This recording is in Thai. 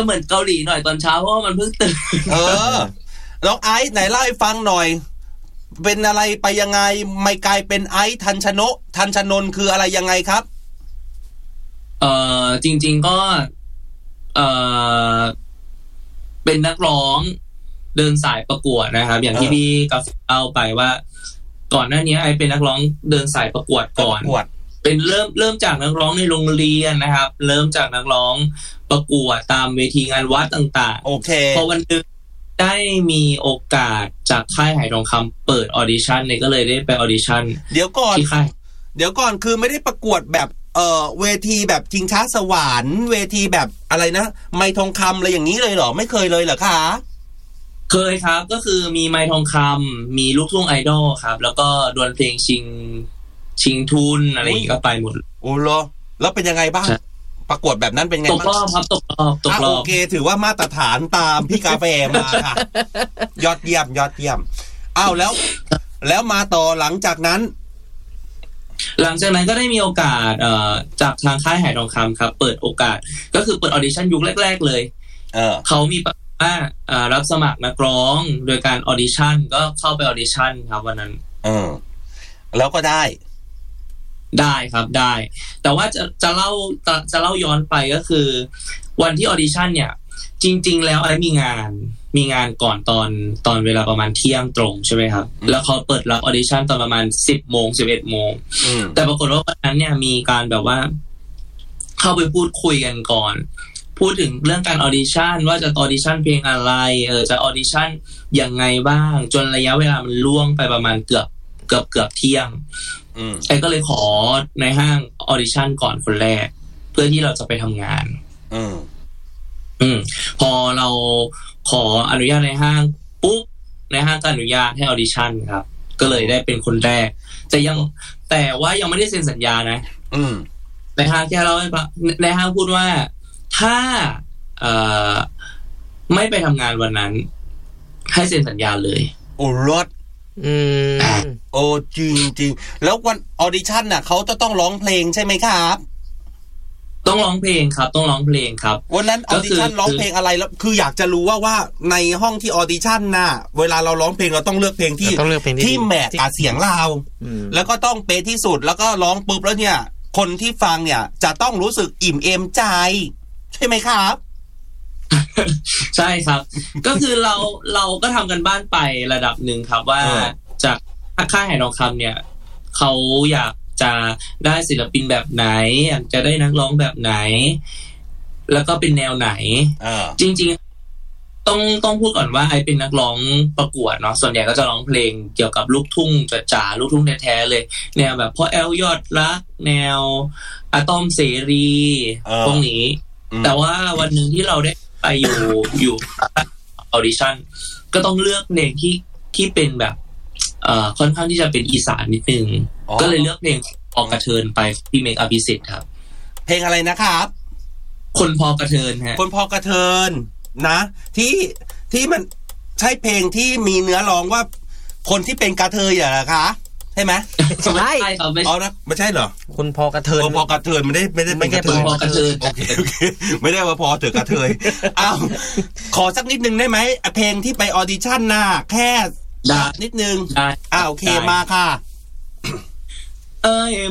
เหมือนเกาหลีหน่อยตอนเช้าเพราะว่ามันเพิ่งตื่นน้องไอซ์ไหนเล่าให้ฟังหน่อยเป็นอะไรไปยังไงไม่กลายเป็นไอซ์ทันชนนคืออะไรยังไงครับจริงๆก็เป็นนักร้องเดินสายประกวดนะครับอย่างที่พี่กาแฟเล่าไปว่าก่อนหน้านี้ไอเป็นนักร้องเดินสายประกวดก่อนเป็นเริ่มจากนักร้องในโรงเรียนนะครับเริ่มจากนักร้องประกวดตามเวทีงานวัดต่างๆโอเคพอวันนึงได้มีโอกาสจากค่ายไหทองคำเปิดออดิชั่นเนี่ยก็เลยได้ไปออดิชั่นเดี๋ยวก่อนคือไม่ได้ประกวดแบบเวทีแบบชิงช้าสวรรค์เวทีแบบอะไรนะไมค์ทองคำอะไรอย่างนี้เลยเหรอไม่เคยเลยเหรอคะเคยครับก็คือมีไมค์ทองคำมีลูกทุ่งไอดอลครับแล้วก็ดวลเพลงชิงทุนอะไรอย่างนี้ก็ไปหมดโอ้โหแล้วเป็นยังไงบ้างประกวดแบบนั้นเป็นไงตกรอบครับตกรอบโอเคถือว่ามาตรฐานตามพี่กาแฟมาค่ะยอดเยี่ยมอ้าวแล้วมาต่อหลังจากนั้นก็ได้มีโอกาสจากทางค่ายไหทองคำครับเปิดโอกาสก็คือเปิดออดิชั่นยุคแรกๆเลยเขามีว่ารับสมัครนักร้องโดยการออดิชั่นก็เข้าไปออดิชั่นครับวันนั้นแล้วก็ได้ครับได้แต่ว่าจะเล่าย้อนไปก็คือวันที่ออดิชั่นเนี่ยจริงๆแล้วไอ้มีงานก่อนตอนเวลาประมาณเที่ยงตรงใช่ไหมครับแล้วเขาเปิดรับออดิชั่นตอนประมาณ 10:00 น 11:00 นแต่ปรากฏว่าวันนั้นเนี่ยมีการแบบว่าเข้าไปพูดคุยกันก่อนพูดถึงเรื่องการออดิชั่นว่าจะออดิชั่นเพลงอะไรจะออดิชั่นยังไงบ้างจนระยะเวลามันล่วงไปประมาณเกือบเที่ยงไอ้ก็เลยขอในห้างออดิชั่นก่อนคนแรกเพื่อที่เราจะไปทำงานพอเราขออนุญาตในห้างปุ๊บในห้างก็อนุญาตให้ออดิชั่นครับก็เลยได้เป็นคนแรกแต่ว่ายังไม่ได้เซ็นสัญญานะในห้างแค่เราในห้างพูดว่าถ้าไม่ไปทำงานวันนั้นให้เซ็นสัญญาเลยโอ้รถโอ้จริงแล้ววันออดิชั่นน่ะเขาจะต้องร้องเพลงใช่ไหมครับต้องร้องเพลงครับต้องร้องเพลงครับวันนั้นออดิชั่นร้องเพลงอะไรแล้วคืออยากจะรู้ว่าในห้องที่ออดิชั่นน่ะเวลาเราร้องเพลงเราต้องเลือกเพลงที่แมทกับเสียงเราแล้วก็ต้องเป๊ะที่สุดแล้วก็ร้องปุ๊บแล้วเนี่ยคนที่ฟังเนี่ยจะต้องรู้สึกอิ่มเอมใจใช่ไหมครับใช่ครับก็คือเราก็ทำกันบ้านไประดับหนึ่งครับว่าจากค่ายไหทองคำเนี่ยเขาอยากจะได้ศิลปินแบบไหนอยากจะได้นักร้องแบบไหนแล้วก็เป็นแนวไหนจริงๆต้องพูดก่อนว่าไอเป็นนักร้องประกวดเนาะส่วนใหญ่ก็จะร้องเพลงเกี่ยวกับลูกทุ่งจ๋าลูกทุ่งแท้ๆเลยแนวแบบพ่อแอลยอดรักแนวอะตอมเสรีพวกนี้แต่ว่าวันนึงที่เราได้ไปอยู่ออดิชั่นก็ต้องเลือกเพลงที่เป็นแบบค่อนข้างที่จะเป็นอีสานนิดนึงก็เลยเลือกเพลงพอกระเทินไปพี่เมกอภิสิทธิ์ครับเพลงอะไรนะครับคนพอกระเทินฮะคนพอกระเทินนะที่มันใช่เพลงที่มีเนื้อร้องว่าคนที่เป็นกระเทยเหรอคะใช่ไหมใช่ครับเอานะไม่ใช่เหรอคนพอกระเทินพอกระเทินไม่ได้เป็นกระเทยพอกระเทินโอเคไม่ได้ว่าพอเถอะกระเทยอ้าวขอสักนิดนึงได้ไหมเพลงที่ไปออดิชั่นน่ะแค่นิดนึงโอเคมาค่ะ